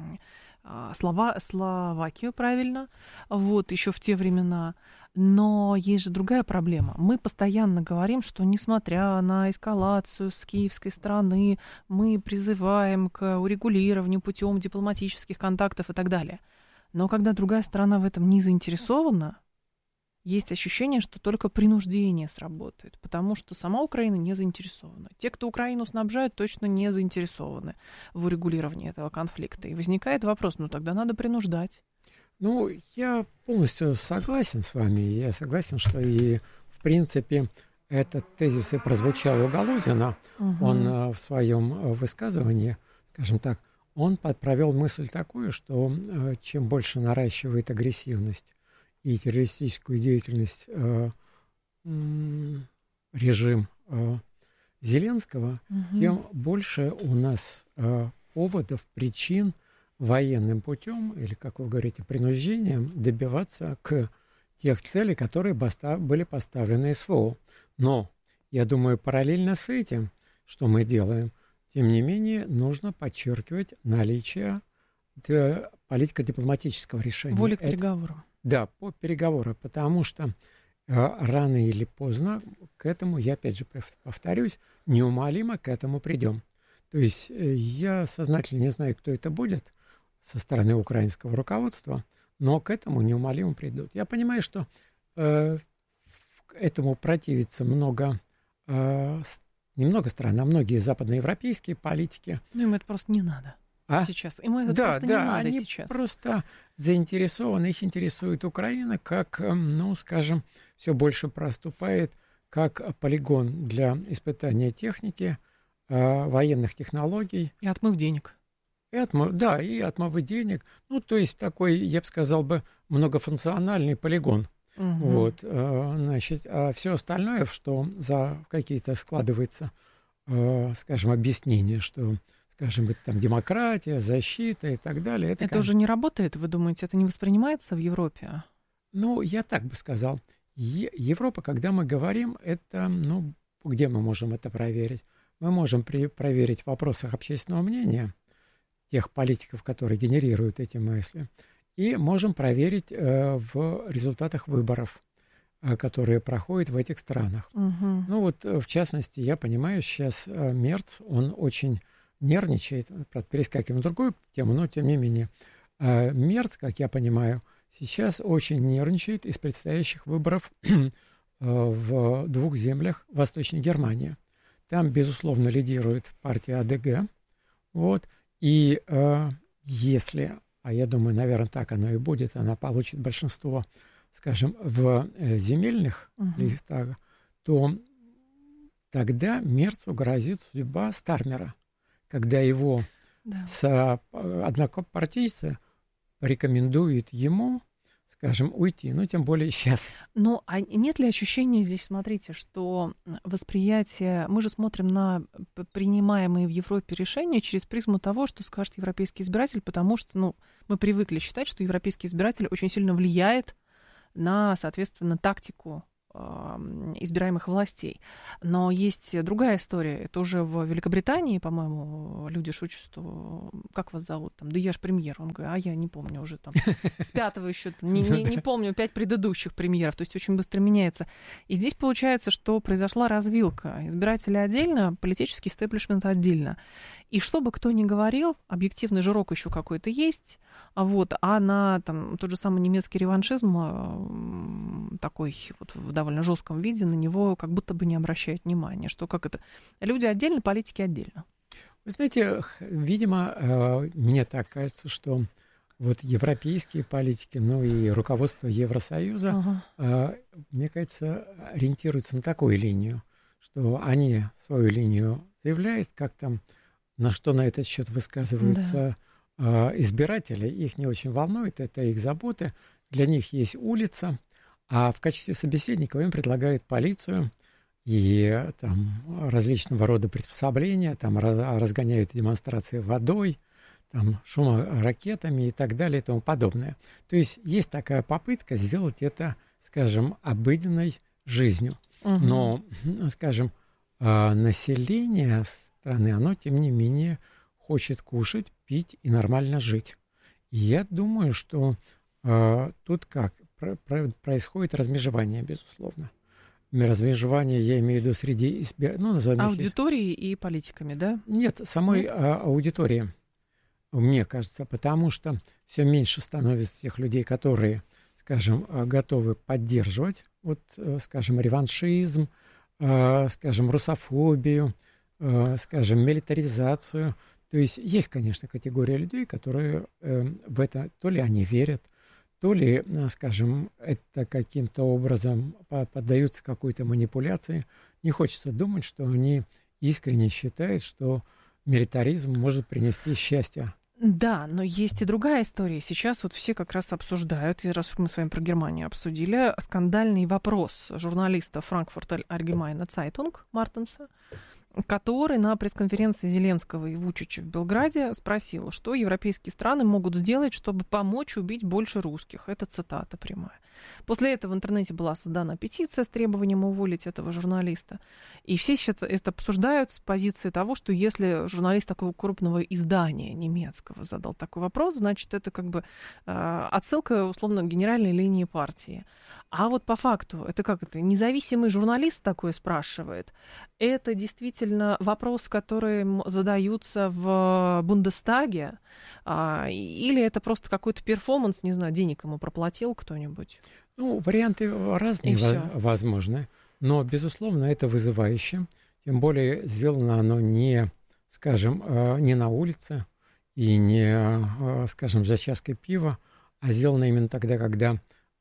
Словакию, правильно, вот, еще в те времена. Но есть же другая проблема. Мы постоянно говорим, что несмотря на эскалацию с киевской стороны, мы призываем к урегулированию путем дипломатических контактов и так далее. Но когда другая сторона в этом не заинтересована, есть ощущение, что только принуждение сработает, потому что сама Украина не заинтересована. Те, кто Украину снабжают, точно не заинтересованы в урегулировании этого конфликта. И возникает вопрос, ну тогда надо принуждать. Ну, я полностью согласен с вами. Я согласен, что и, в принципе, этот тезис и прозвучал у Галузина. Он в своем высказывании, скажем так, он провел мысль такую, что чем больше наращивает агрессивность и террористическую деятельность режим Зеленского, тем больше у нас поводов, причин военным путем, или, как вы говорите, принуждением добиваться к тех целей, которые были поставлены СВО. Но, я думаю, параллельно с этим, что мы делаем, тем не менее, нужно подчеркивать наличие политико-дипломатического решения. Воли к переговорам. Да, по переговорам, потому что рано или поздно к этому, я опять же повторюсь, неумолимо к этому придем. То есть я сознательно не знаю, кто это будет со стороны украинского руководства, но к этому неумолимо придут. Я понимаю, что этому противится немного стран, а многие западноевропейские политики. Ну, им это просто не надо сейчас. Им это просто не надо они сейчас. Просто заинтересованы, их интересует Украина, как, ну, скажем, все больше проступает как полигон для испытания техники, военных технологий. И отмыв денег. И отмывы денег. Ну, то есть такой, я бы сказал, многофункциональный полигон. Вот, значит, а все остальное, что за какие-то складывается, скажем, объяснения, что, скажем, это там демократия, защита и так далее. Это уже не работает, вы думаете, это не воспринимается в Европе? Ну, я так бы сказал. Европа, когда мы говорим, это, ну, где мы можем это проверить? Мы можем проверить в вопросах общественного мнения тех политиков, которые генерируют эти мысли, и можем проверить в результатах выборов, которые проходят в этих странах. Ну вот, в частности, я понимаю, сейчас Мерц, он очень нервничает, перескакиваем на другую тему, но тем не менее. Мерц, как я понимаю, сейчас очень нервничает из предстоящих выборов в двух землях Восточной Германии. Там, безусловно, лидирует партия АДГ. Вот, и если... А я думаю, наверное, так оно и будет. Она получит большинство, скажем, в земельных листах, то тогда Мерцу грозит судьба Стармера, когда его однопартийцы порекомендует ему, скажем, уйти, ну, тем более сейчас. Ну, а нет ли ощущения здесь, смотрите, что восприятие... Мы же смотрим на принимаемые в Европе решения через призму того, что скажет европейский избиратель, потому что, ну, мы привыкли считать, что европейский избиратель очень сильно влияет на, соответственно, тактику избираемых властей. Но есть другая история. Это уже в Великобритании, по-моему, люди шутят, что как вас зовут? Там, да я ж премьер. Он говорит, а я не помню уже там. С 5-го еще не помню 5 предыдущих премьеров. То есть очень быстро меняется. И здесь получается, что произошла развилка. Избиратели отдельно, политический истеблишмент отдельно. И что бы кто ни говорил, объективный жирок еще какой-то есть, вот, а на там, тот же самый немецкий реваншизм, такой вот в довольно жестком виде, на него как будто бы не обращают внимания. Что как это? Люди отдельно, политики отдельно. Вы знаете, видимо, мне так кажется, что вот европейские политики, ну и руководство Евросоюза, мне кажется, ориентируются на такую линию, что они свою линию заявляют, как там, на что на этот счет высказываются избиратели, их не очень волнует, это их заботы, для них есть улица, а в качестве собеседников им предлагают полицию и там различного рода приспособления, там разгоняют демонстрации водой, там шуморакетами и так далее и тому подобное. То есть есть такая попытка сделать это, скажем, обыденной жизнью. Но, скажем, население страны, оно, тем не менее, хочет кушать, пить и нормально жить. И я думаю, что тут как? Происходит размежевание, безусловно. Размежевание, я имею в виду, среди аудитории и политиками, да? Нет, самой аудитории, мне кажется, потому что все меньше становится тех людей, которые, скажем, готовы поддерживать, вот, скажем, реваншизм, скажем, русофобию, скажем, милитаризацию. То есть есть, конечно, категория людей, которые в это, то ли они верят, то ли, скажем, это каким-то образом поддаются какой-то манипуляции. Не хочется думать, что они искренне считают, что милитаризм может принести счастье. Да, но есть и другая история. Сейчас вот все как раз обсуждают, и раз мы с вами про Германию обсудили, скандальный вопрос журналиста Frankfurter Allgemeine Zeitung Мартенса, который на пресс-конференции Зеленского и Вучича в Белграде спросил, что европейские страны могут сделать, чтобы помочь убить больше русских. Это цитата прямая. После этого в интернете была создана петиция с требованием уволить этого журналиста. И все сейчас это обсуждают с позиции того, что если журналист такого крупного издания немецкого задал такой вопрос, значит, это как бы отсылка, условно, к генеральной линии партии. А вот по факту, это как это, независимый журналист такой спрашивает. Это действительно вопрос, который задаются в Бундестаге, или это просто какой-то перформанс, не знаю, денег ему проплатил кто-нибудь? Ну, варианты разные возможны, но, безусловно, это вызывающе. Тем более сделано оно не, скажем, не на улице и не, скажем, за чашкой пива, а сделано именно тогда, когда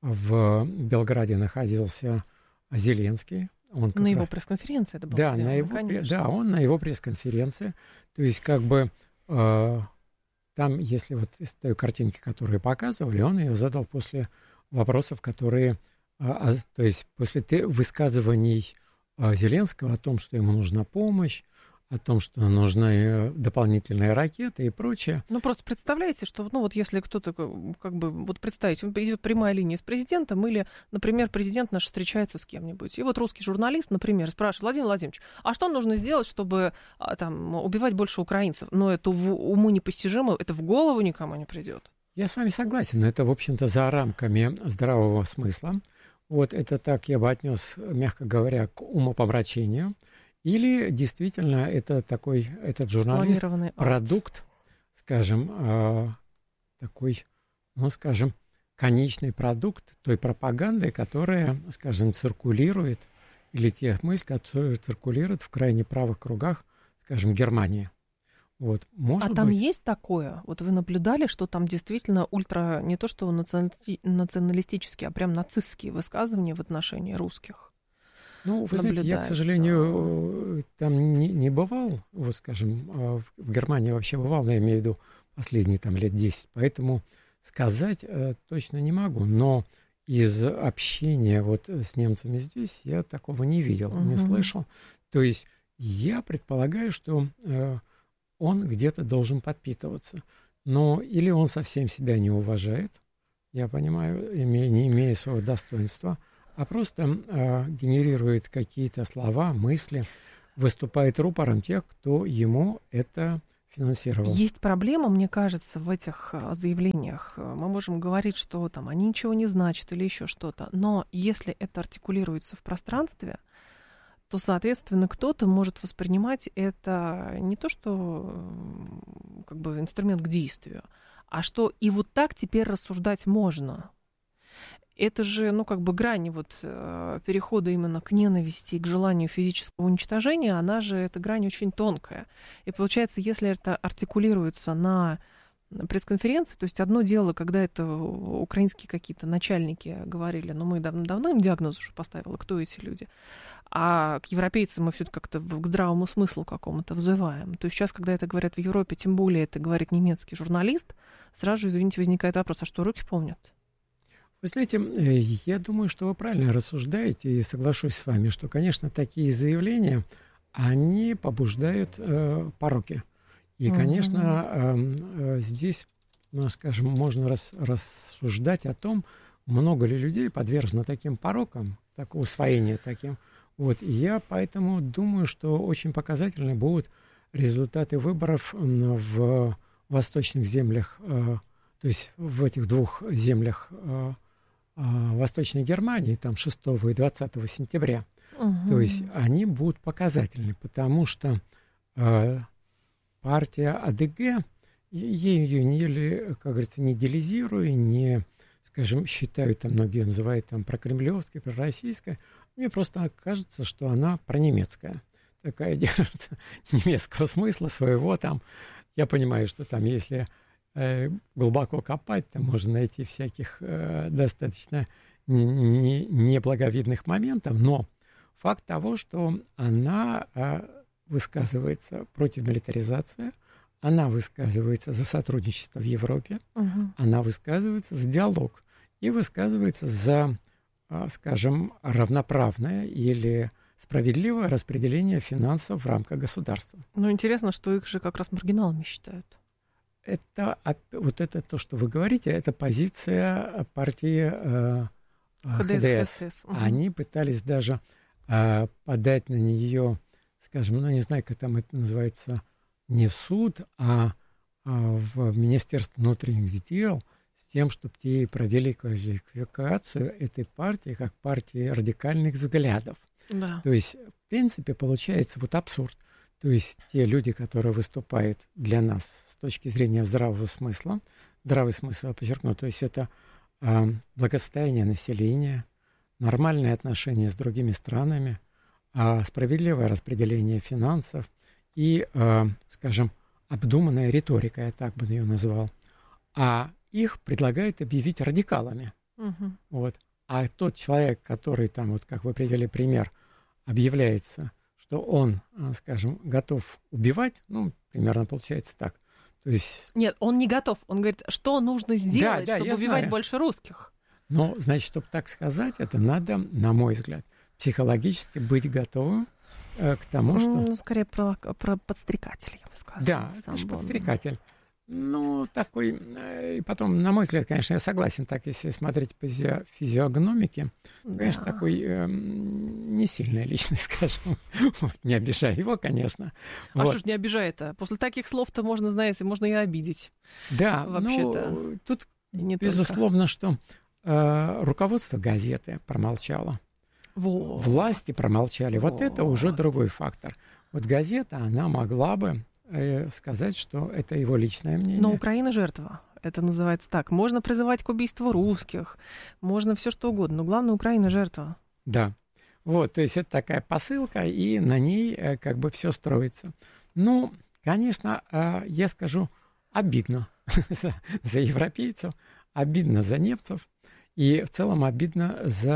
в Белграде находился Зеленский. Он на его пресс-конференции это было сделано, конечно. Да, он на его пресс-конференции. То есть, как бы, там, если вот из той картинки, которую показывали, он ее задал после вопросов, которые, то есть, после высказываний Зеленского о том, что ему нужна помощь, о том, что нужны дополнительные ракеты и прочее. Ну, просто представляете, что, ну, вот если кто-то, как бы, вот представить, идет прямая линия с президентом, или, например, президент наш встречается с кем-нибудь, и вот русский журналист, например, спрашивает: Владимир Владимирович, а что нужно сделать, чтобы там убивать больше украинцев? Но это уму непостижимо, это в голову никому не придет. Я с вами согласен, это, в общем-то, за рамками здравого смысла. Вот это так я бы отнес, мягко говоря, к умопомрачению. Или действительно это такой, этот журналист, продукт, скажем, такой, ну, скажем, конечный продукт той пропаганды, которая, скажем, циркулирует, или тех мыслей, которые циркулируют в крайне правых кругах, скажем, Германии. Вот, может там быть... есть такое? Вот вы наблюдали, что там действительно ультра, не то что националистические, а прям нацистские высказывания в отношении русских? Ну, вы знаете, я, к сожалению, там не бывал, вот, скажем, в Германии вообще бывал, но я имею в виду последние там лет 10, поэтому, сказать точно не могу, но из общения вот с немцами здесь я такого не видел, не слышал. То есть я предполагаю, что он где-то должен подпитываться. Но или он совсем себя не уважает, я понимаю, не имея своего достоинства, а просто генерирует какие-то слова, мысли, выступает рупором тех, кто ему это финансировал. Есть проблема, мне кажется, в этих заявлениях. Мы можем говорить, что там они ничего не значат или еще что-то, но если это артикулируется в пространстве, то, соответственно, кто-то может воспринимать это не то, что как бы инструмент к действию, а что и вот так теперь рассуждать можно. Это же, ну, как бы грань вот перехода именно к ненависти и к желанию физического уничтожения, она же, эта грань очень тонкая. И получается, если это артикулируется на пресс-конференции, то есть одно дело, когда это украинские какие-то начальники говорили, ну, мы давно им диагноз уже поставили, кто эти люди, а к европейцам мы все-таки как-то к здравому смыслу какому-то взываем. То есть сейчас, когда это говорят в Европе, тем более это говорит немецкий журналист, сразу же, извините, возникает вопрос, а что руки помнят? Вы знаете, я думаю, что вы правильно рассуждаете, и соглашусь с вами, что, конечно, такие заявления, они побуждают пороки. И, конечно, здесь, ну, скажем, можно рассуждать о том, много ли людей подвержено таким порокам, усвоению таким. Вот. И я поэтому думаю, что очень показательны будут результаты выборов в восточных землях, то есть в этих двух землях Восточной Германии, там 6 и 20 сентября. То есть они будут показательны, потому что партия АДГ, ее не, как говорится, не идеализируя, не, скажем, считают, там многие называют там прокремлевской, пророссийской, мне просто кажется, что она пронемецкая. Такая держит немецкого смысла своего там. Я понимаю, что там, если глубоко копать, там можно найти всяких достаточно неблаговидных моментов, но факт того, что она высказывается против милитаризации, она высказывается за сотрудничество в Европе, она высказывается за диалог и высказывается за, скажем, равноправное или справедливое распределение финансов в рамках государства. Ну, интересно, что их же как раз маргиналами считают. Это, вот это то, что вы говорите, это позиция партии ХДС. Они пытались даже подать на нее, скажем, ну, не знаю, как там это называется, не в суд, а в Министерство внутренних дел, с тем, чтобы те провели квалификацию этой партии как партии радикальных взглядов. Да. То есть, в принципе, получается вот абсурд. То есть те люди, которые выступают для нас с точки зрения здравого смысла, здравый смысл, я подчеркну, то есть это благосостояние населения, нормальные отношения с другими странами, справедливое распределение финансов и, скажем, обдуманная риторика, я так бы ее назвал, а их предлагают объявить радикалами. Вот. А тот человек, который там, вот как вы привели пример, объявляется, что он, скажем, готов убивать, ну, примерно получается так. То есть... Нет, он не готов. Он говорит, что нужно сделать, чтобы убивать больше русских. Но, значит, чтобы так сказать, это надо, на мой взгляд, психологически быть готовым к тому, что... Ну, скорее про подстрекателя, я бы сказала. Да, конечно, подстрекатель. Ну, такой... И потом, на мой взгляд, конечно, я согласен, так, если смотреть по физиогномике, конечно, такой не сильная личность, скажем. Вот, не обижай его, конечно. А что ж не обижает-то? После таких слов-то можно, знаете, можно и обидеть. Да, вообще-то. Ну, тут, безусловно, что руководство газеты промолчало. Власти промолчали. Вот это уже другой фактор. Вот газета, она могла бы сказать, что это его личное мнение. Но Украина жертва. Это называется так. Можно призывать к убийству русских, можно все что угодно, но главное, Украина жертва. Да. Вот, то есть это такая посылка, и на ней как бы все строится. Ну, конечно, я скажу, обидно за европейцев, обидно за немцев, и в целом обидно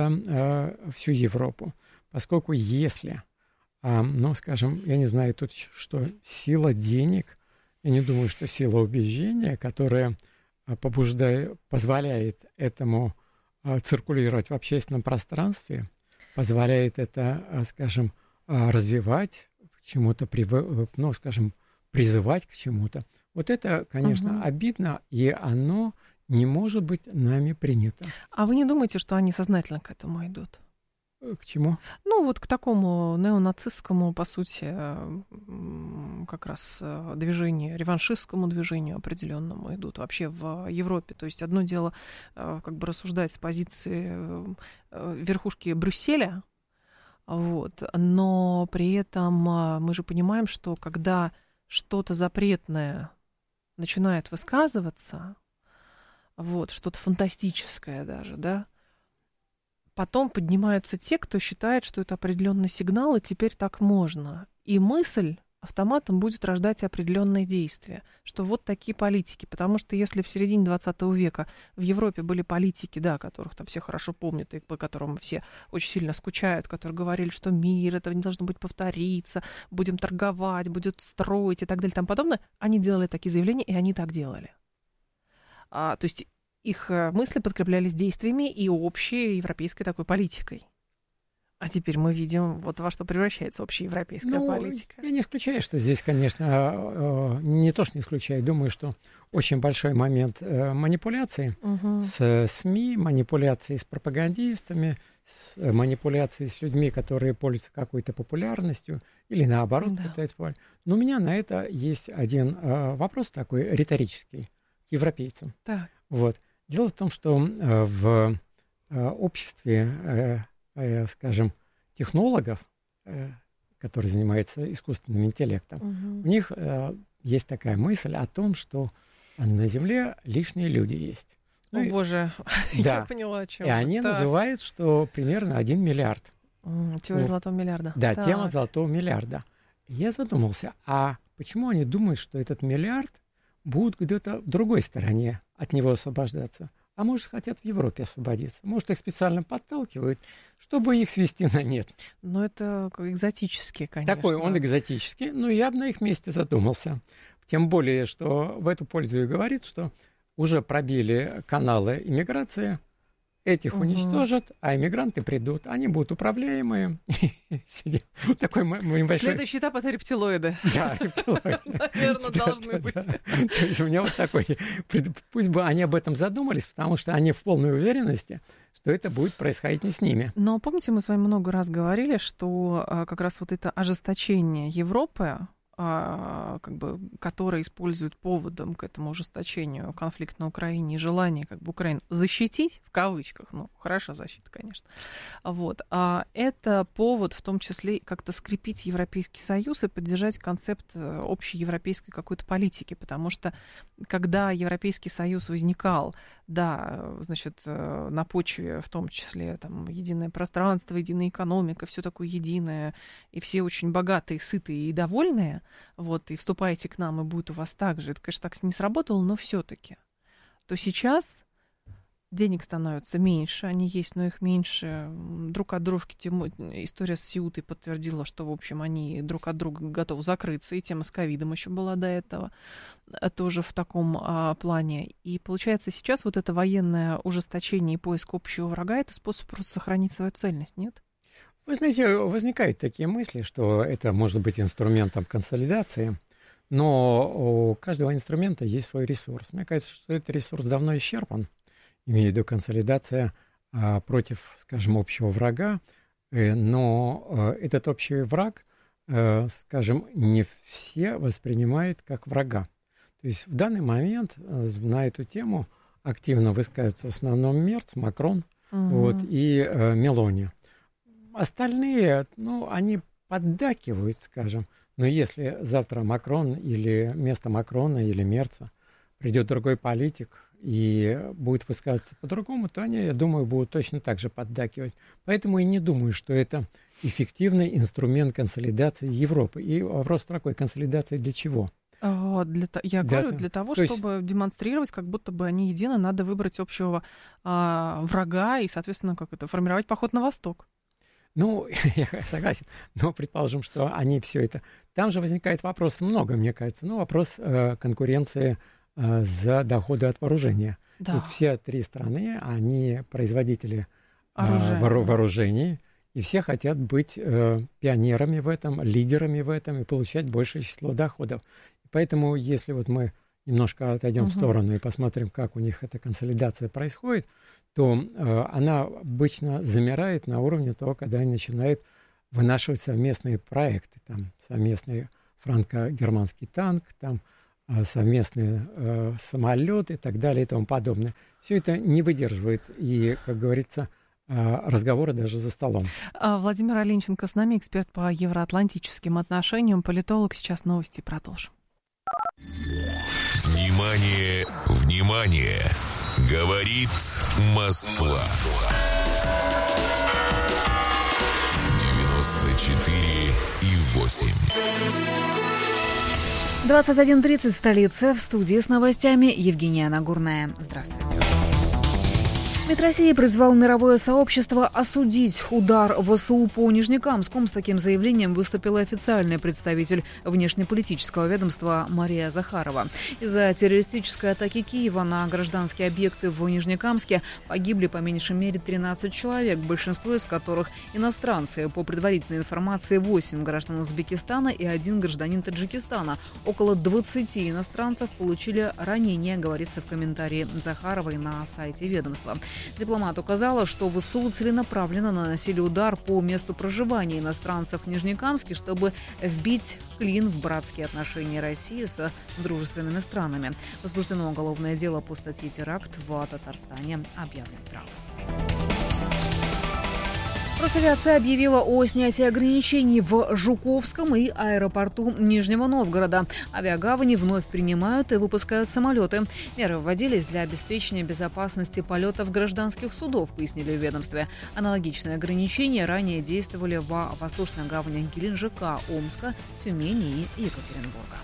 за всю Европу. Поскольку если... ну, скажем, я не знаю тут, что сила денег, я не думаю, что сила убеждения, которая позволяет этому циркулировать в общественном пространстве, позволяет это, скажем, развивать, к чему-то, ну, скажем, призывать к чему-то. Вот это, конечно, обидно, и оно не может быть нами принято. А вы не думаете, что они сознательно к этому идут? К чему? Ну, вот к такому неонацистскому, по сути, как раз движению, реваншистскому движению определенному идут вообще в Европе. То есть одно дело как бы рассуждать с позиции верхушки Брюсселя, вот, но при этом мы же понимаем, что когда что-то запретное начинает высказываться, вот, что-то фантастическое даже, да, потом поднимаются те, кто считает, что это определенный сигнал, и теперь так можно. И мысль автоматом будет рождать определенные действия, что вот такие политики. Потому что если в середине 20 века в Европе были политики, да, которых там все хорошо помнят, и по которым все очень сильно скучают, которые говорили, что мир, это не должно быть повториться, будем торговать, будем строить и так далее и тому подобное, они делали такие заявления, и они так делали. То есть их мысли подкреплялись действиями и общей европейской такой политикой. А теперь мы видим, вот во что превращается общеевропейская политика. Я не исключаю, что здесь, конечно, не то, что не исключаю, думаю, что очень большой момент манипуляции с СМИ, манипуляции с пропагандистами, манипуляции с людьми, которые пользуются какой-то популярностью или наоборот пытаются популярность. Но у меня на это есть один вопрос такой риторический к европейцам. Так. Вот. Дело в том, что в обществе, скажем, технологов, которые занимаются искусственным интеллектом, у них есть такая мысль о том, что на Земле лишние люди есть. О, боже, да. Я поняла, о чем. И они называют, что примерно 1 миллиард. Теория золотого миллиарда. Да, тема золотого миллиарда. Я задумался, а почему они думают, что этот миллиард будут где-то в другой стороне от него освобождаться? А может, хотят в Европе освободиться. Может, их специально подталкивают, чтобы их свести на нет. Но это экзотический, конечно. Такой он экзотический, но я бы на их месте задумался. Тем более, что в эту пользу и говорит, что уже пробили каналы иммиграции, этих уничтожат, а иммигранты придут, они будут управляемые. Такой небольшой... Следующий этап — это рептилоиды. Да, рептилоиды. Наверное, должны быть. То есть у меня вот такой... Пусть бы они об этом задумались, потому что они в полной уверенности, что это будет происходить не с ними. Но помните, мы с вами много раз говорили, что как раз вот это ожесточение Европы, как бы, которое использует поводом к этому ужесточению конфликта на Украине и желание как бы Украину защитить, в кавычках, ну, хорошая защита, конечно, вот, это повод в том числе как-то скрепить Европейский Союз и поддержать концепт общей европейской какой-то политики, потому что когда Европейский Союз возникал, да, значит, на почве в том числе там единое пространство, единая экономика, все такое единое, и все очень богатые, сытые и довольные, вот, и вступайте к нам, и будет у вас так же. Это, конечно, так не сработало, но все-таки. То сейчас денег становится меньше, они есть, но их меньше. Друг от дружки история с Сеутой подтвердила, что, в общем, они друг от друга готовы закрыться, и тема с ковидом еще была до этого, тоже в таком плане. И получается, сейчас вот это военное ужесточение и поиск общего врага — это способ просто сохранить свою цельность, нет? Вы знаете, возникают такие мысли, что это может быть инструментом консолидации, но у каждого инструмента есть свой ресурс. Мне кажется, что этот ресурс давно исчерпан, имею в виду консолидация против, скажем, общего врага, но этот общий враг, скажем, не все воспринимают как врага. То есть в данный момент на эту тему активно высказываются в основном Мерц, Макрон вот, и Мелони. Остальные, ну, они поддакивают, скажем, но если завтра Макрон или вместо Макрона или Мерца придет другой политик и будет высказываться по-другому, то они, я думаю, будут точно так же поддакивать. Поэтому я не думаю, что это эффективный инструмент консолидации Европы. И вопрос такой: консолидации для чего? Для того, чтобы демонстрировать, как будто бы они едины, надо выбрать общего врага и, соответственно, формировать поход на восток. Ну, я согласен, но предположим, что они все это... Там же возникает вопрос много, мне кажется, вопрос конкуренции за доходы от вооружения. Да. Ведь все три страны, они производители вооружений, и все хотят быть пионерами в этом, лидерами в этом и получать большее число доходов. Поэтому, если вот мы немножко отойдем в сторону и посмотрим, как у них эта консолидация происходит, то она обычно замирает на уровне того, когда они начинают вынашивать совместные проекты, там совместный франко-германский танк, там совместные самолеты и так далее и тому подобное. Все это не выдерживает и, как говорится, разговоры даже за столом. Владимир Оленченко с нами, эксперт по евроатлантическим отношениям, политолог. Сейчас новости, продолжим. Внимание, внимание! Говорит Москва. 94,8. 21:30 в столице. В студии с новостями Евгения Нагурная. Здравствуйте. МИД России призвал мировое сообщество осудить удар ВСУ по Нижнекамску. С таким заявлением выступила официальный представитель внешнеполитического ведомства Мария Захарова. Из-за террористической атаки Киева на гражданские объекты в Нижнекамске погибли по меньшей мере 13 человек, большинство из которых иностранцы. По предварительной информации, 8 граждан Узбекистана и 1 гражданин Таджикистана. Около 20 иностранцев получили ранения, говорится в комментарии Захаровой на сайте ведомства. Дипломат указала, что ВСУ целенаправленно наносили удар по месту проживания иностранцев в Нижнекамске, чтобы вбить клин в братские отношения России с дружественными странами. Возбуждено уголовное дело по статье «Теракт» в Татарстане, объявлен Трамп. Росавиация объявила о снятии ограничений в Жуковском и аэропорту Нижнего Новгорода. Авиагавани вновь принимают и выпускают самолеты. Меры вводились для обеспечения безопасности полетов гражданских судов, пояснили в ведомстве. Аналогичные ограничения ранее действовали во воздушных гаванях Геленджика, Омска, Тюмени и Екатеринбурга.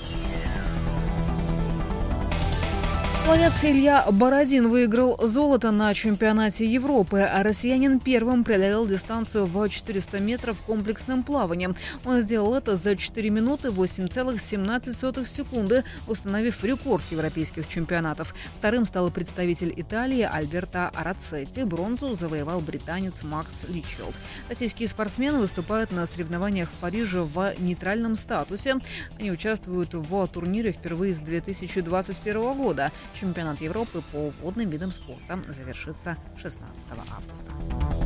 Пловец Илья Бородин выиграл золото на чемпионате Европы, а россиянин первым преодолел дистанцию в 400 метров комплексным плаванием. Он сделал это за 4 минуты 8,17 секунды, установив рекорд европейских чемпионатов. Вторым стал представитель Италии Альберто Арацетти. Бронзу завоевал британец Макс Личфилд. Российские спортсмены выступают на соревнованиях в Париже в нейтральном статусе. Они участвуют в турнире впервые с 2021 года. Чемпионат Европы по водным видам спорта завершится 16 августа.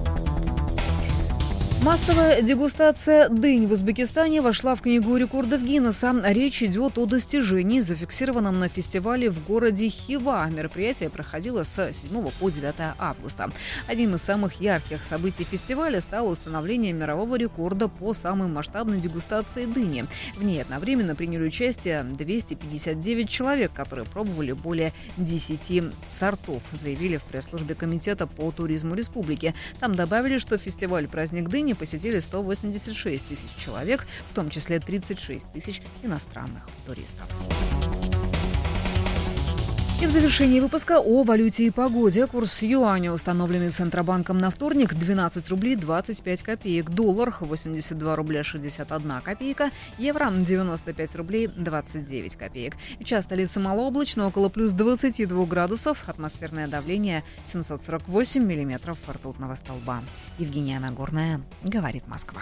Массовая дегустация дынь в Узбекистане вошла в Книгу рекордов Гиннесса. Речь идет о достижении, зафиксированном на фестивале в городе Хива. Мероприятие проходило с 7 по 9 августа. Одним из самых ярких событий фестиваля стало установление мирового рекорда по самой масштабной дегустации дыни. В ней одновременно приняли участие 259 человек, которые пробовали более 10 сортов, заявили в пресс-службе Комитета по туризму республики. Там добавили, что фестиваль «Праздник дыни» посетили 186 тысяч человек, в том числе 36 тысяч иностранных туристов. И в завершении выпуска о валюте и погоде. Курс юаня, установленный Центробанком на вторник, 12 рублей 25 копеек. Доллар 82 рубля 61 копейка. Евро 95 рублей 29 копеек. Час столицы малооблачно, около плюс 22 градусов. Атмосферное давление 748 миллиметров ртутного столба. Евгения Нагорная, говорит Москва.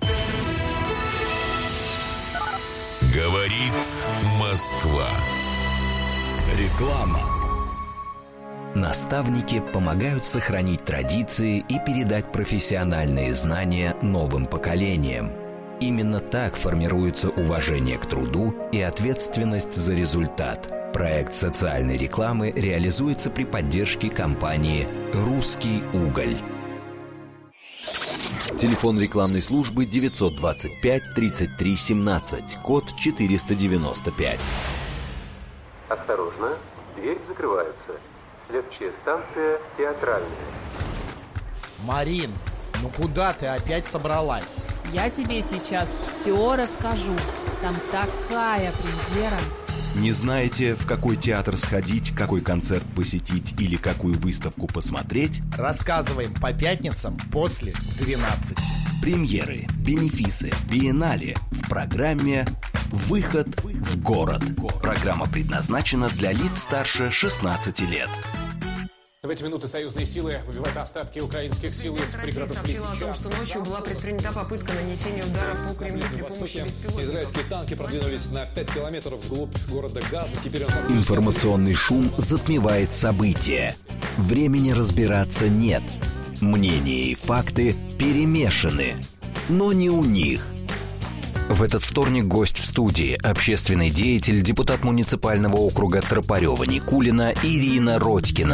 Говорит Москва. Реклама. Наставники помогают сохранить традиции и передать профессиональные знания новым поколениям. Именно так формируется уважение к труду и ответственность за результат. Проект социальной рекламы реализуется при поддержке компании «Русский уголь». Телефон рекламной службы 925 33 17, код 495. Осторожно, двери закрываются. Следующая станция Театральная. Марин, ну куда ты опять собралась? Я тебе сейчас все расскажу. Там такая премьера. Не знаете, в какой театр сходить, какой концерт посетить или какую выставку посмотреть? Рассказываем по пятницам после 12. Премьеры, бенефисы, биеннале в программе «Выход в в город. Программа предназначена для лиц старше 16 лет. В эти минуты союзные силы выбивают остатки украинских сил из пригородов Лисичанска. Сообщила о том, что ночью была предпринята попытка нанесения удара по Кремлю при помощи беспилотников. Израильские танки продвинулись на 5 километров вглубь города Газа. Теперь Информационный шум затмевает события. Времени разбираться нет. Мнения и факты перемешаны. Но не у них. В этот вторник гость в студии – общественный деятель, депутат муниципального округа Тропарева-Никулина Ирина Родькина.